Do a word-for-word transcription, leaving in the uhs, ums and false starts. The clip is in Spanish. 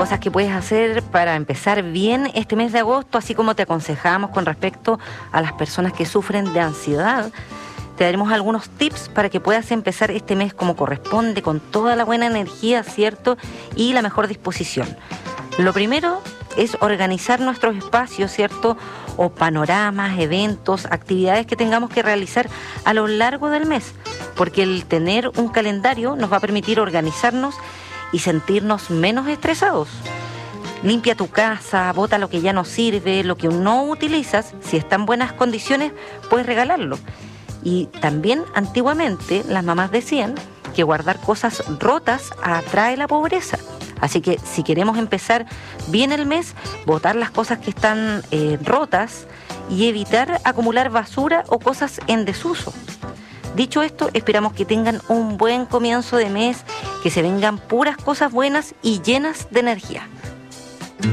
cosas que puedes hacer para empezar bien este mes de agosto, así como te aconsejamos con respecto a las personas que sufren de ansiedad. Te daremos algunos tips para que puedas empezar este mes como corresponde, con toda la buena energía, ¿cierto? Y la mejor disposición. Lo primero es organizar nuestros espacios, ¿cierto? O panoramas, eventos, actividades que tengamos que realizar a lo largo del mes, porque el tener un calendario nos va a permitir organizarnos y sentirnos menos estresados. Limpia tu casa, bota lo que ya no sirve, lo que no utilizas, si está en buenas condiciones, puedes regalarlo. Y también antiguamente las mamás decían que guardar cosas rotas atrae la pobreza. Así que si queremos empezar bien el mes, botar las cosas que están eh, rotas y evitar acumular basura o cosas en desuso. Dicho esto, esperamos que tengan un buen comienzo de mes, que se vengan puras cosas buenas y llenas de energía.